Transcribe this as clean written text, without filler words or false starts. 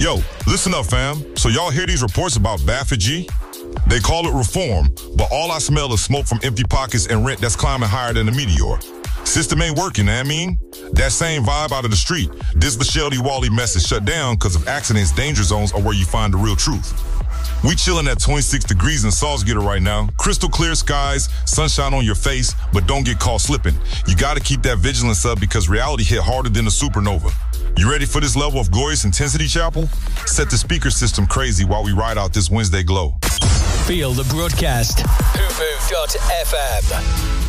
Yo, listen up, fam. So y'all hear these reports about Baffert G? They call it reform, but all I smell is smoke from empty pockets and rent that's climbing higher than the meteor. System ain't working, I mean? That same vibe out of the street. This the Shelby Wally mess is shut down because of accidents. Danger zones are where you find the real truth. We chilling at 26 degrees in Salzgitter right now. Crystal clear skies, sunshine on your face, but don't get caught slipping. You gotta keep that vigilance up because reality hit harder than a supernova. You ready for this level of glorious intensity, Chapel? Set the speaker system crazy while we ride out this Wednesday glow. Feel the broadcast. Hoopoo.fm.